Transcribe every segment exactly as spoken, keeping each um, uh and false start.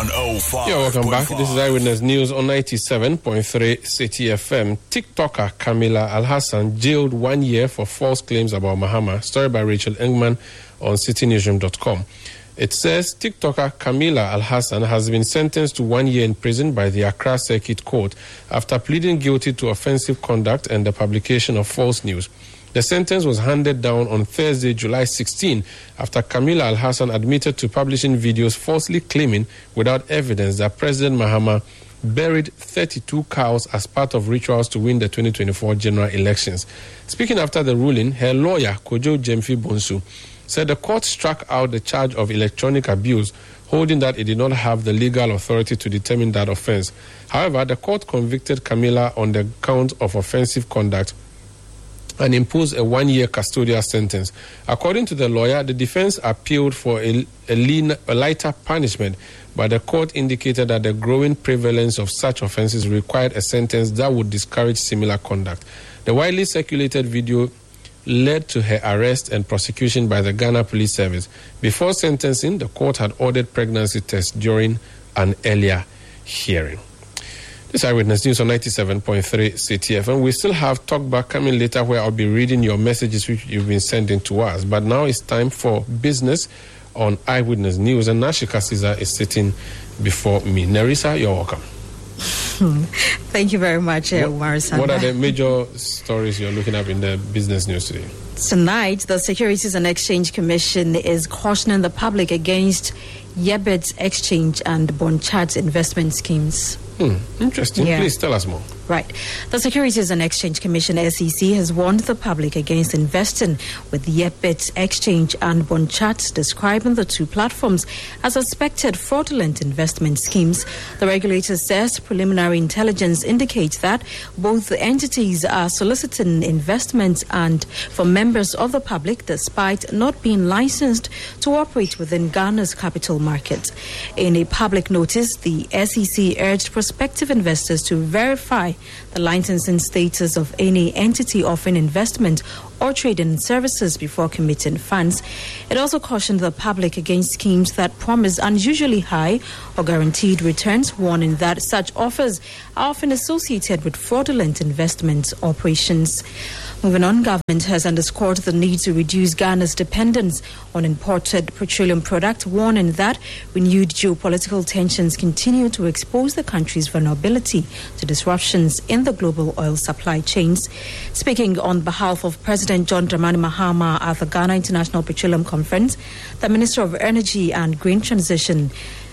one oh five. Yeah, welcome back. This is Eyewitness News on ninety-seven point three City F M. TikToker Camilla Al-Hassan jailed one year for false claims about Mahama. Story by Rachel Engman on city newsroom dot com. It says TikToker Camilla Al-Hassan has been sentenced to one year in prison by the Accra Circuit Court after pleading guilty to offensive conduct and the publication of false news. The sentence was handed down on Thursday, July sixteenth, after Camilla Al-Hassan admitted to publishing videos falsely claiming, without evidence, that President Mahama buried thirty-two cows as part of rituals to win the twenty twenty-four general elections. Speaking after the ruling, her lawyer, Kojo Jemfi Bonsu, said the court struck out the charge of electronic abuse, holding that it did not have the legal authority to determine that offense. However, the court convicted Camilla on the count of offensive conduct and imposed a one-year custodial sentence. According to the lawyer, the defense appealed for a, a, lean, a lighter punishment, but the court indicated that the growing prevalence of such offenses required a sentence that would discourage similar conduct. The widely circulated video led to her arrest and prosecution by the Ghana Police Service. Before sentencing, the court had ordered pregnancy tests during an earlier hearing. This is Eyewitness News on ninety-seven point three C T F, and we still have Talk Back coming later, where I'll be reading your messages which you've been sending to us. But now it's time for business on Eyewitness News, and Nashika Caesar is sitting before me. Nerissa, you're welcome. Thank you very much, uh, what, what are the major stories you're looking at in the business news today? Tonight, the Securities and Exchange Commission is cautioning the public against Yebet's exchange and bond chart investment schemes. Hmm, interesting. Yeah. Please tell us more. Right. The Securities and Exchange Commission, S E C, has warned the public against investing with Yebet Exchange and Bond Chat, describing the two platforms as suspected fraudulent investment schemes. The regulator says preliminary intelligence indicates that both the entities are soliciting investments and from members of the public despite not being licensed to operate within Ghana's capital market. In a public notice, the S E C urged prospective investors to verify the licensing status of any entity offering investment or trading services before committing funds. It also cautioned the public against schemes that promise unusually high or guaranteed returns, warning that such offers are often associated with fraudulent investment operations. Moving on, government has underscored the need to reduce Ghana's dependence on imported petroleum products, warning that renewed geopolitical tensions continue to expose the country's vulnerability to disruptions in the global oil supply chains. Speaking on behalf of President John Dramani Mahama at the Ghana International Petroleum Conference, the Minister of Energy and Green Transition,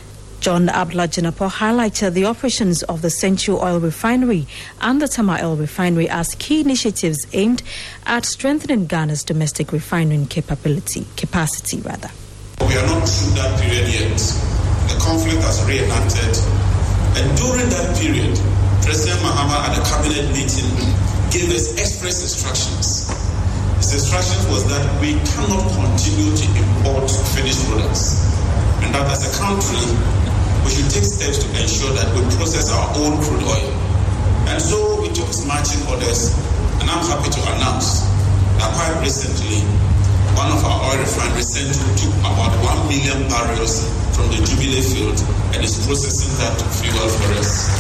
John Abdullah Jinapor, highlighted the operations of the Central Oil Refinery and the Tama Oil Refinery as key initiatives aimed at strengthening Ghana's domestic refining capability, capacity rather. We are not through that period yet. The conflict has reenacted, and during that period, President Mahama at the cabinet meeting gave us express instructions. His instructions was that we cannot continue to import finished products, and that as a country, we should take steps to ensure that we process our own crude oil. And so we took marching orders, and I'm happy to announce that quite recently, one of our oil refineries took about one million barrels from the Jubilee field and is processing that to fuel for us.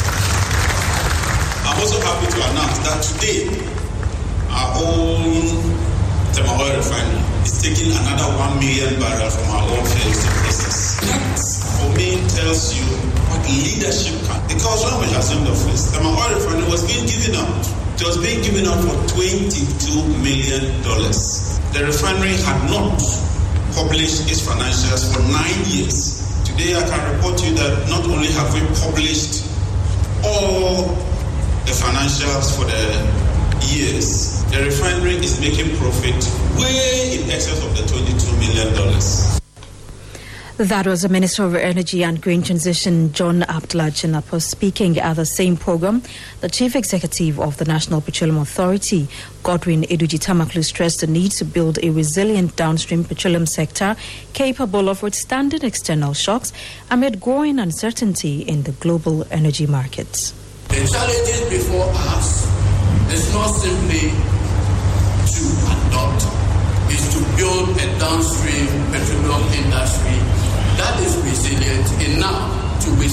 I'm also happy to announce that today, our own Tema Oil Refinery is taking another one million barrels from our own fields to process. That, for me, tells you what leadership can. Because when we assumed office, Tema Oil Refinery was being given out. It was being given out for twenty-two million dollars. The refinery had not published its financials for nine years. Today, I can report to you that not only have we published all the financials for the years, the refinery is making profit way in excess of the twenty-two million dollars. That was the Minister of Energy and Green Transition, John Abdullah Jinapor, speaking at the same program. The Chief Executive of the National Petroleum Authority, Godwin Eduji Tamaklu, stressed the need to build a resilient downstream petroleum sector capable of withstanding external shocks amid growing uncertainty in the global energy markets. The challenges before us is not simply to adopt, is to build a downstream petroleum industry that is resilient enough to withstand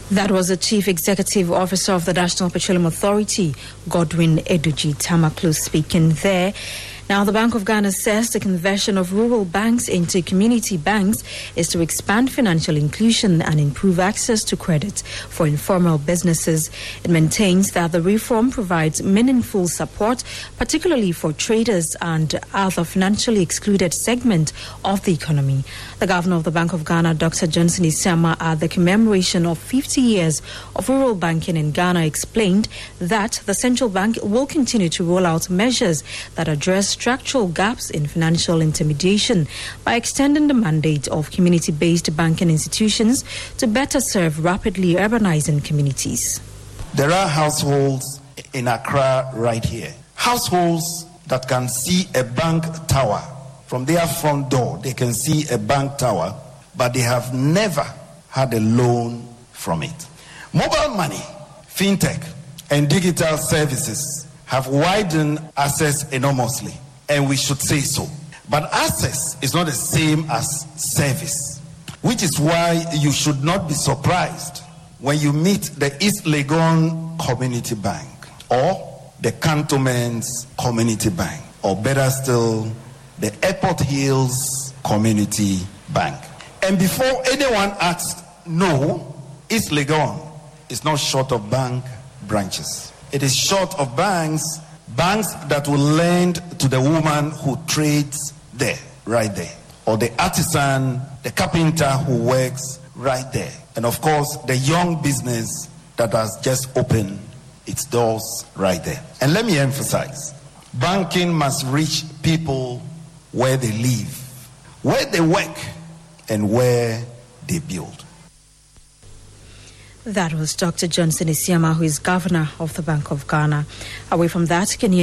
That was the Chief Executive Officer of the National Petroleum Authority, Godwin Eduji Tamaklo, speaking there. Now, the Bank of Ghana says the conversion of rural banks into community banks is to expand financial inclusion and improve access to credit for informal businesses. It maintains that the reform provides meaningful support, particularly for traders and other financially excluded segments of the economy. The Governor of the Bank of Ghana, Doctor Johnson Isiama, at the commemoration of fifty years of rural banking in Ghana, explained that the central bank will continue to roll out measures that address structural gaps in financial intermediation by extending the mandate of community-based banking institutions to better serve rapidly urbanizing communities. There are households in Accra right here. Households that can see a bank tower from their front door. They can see a bank tower, but they have never had a loan from it. Mobile money, fintech, and digital services have widened access enormously, and we should say so. But access is not the same as service, which is why you should not be surprised when you meet the East Legon Community Bank or the Cantonment's Community Bank, or better still, the Airport Hills Community Bank. And before anyone asks, no, East Legon is not short of bank branches. It is short of banks, banks that will lend to the woman who trades there, right there, or the artisan, the carpenter who works right there, and of course, the young business that has just opened its doors right there. And let me emphasize, banking must reach people where they live, where they work, and where they build. That was Doctor Johnson Isiama, who is Governor of the Bank of Ghana. Away from that, can you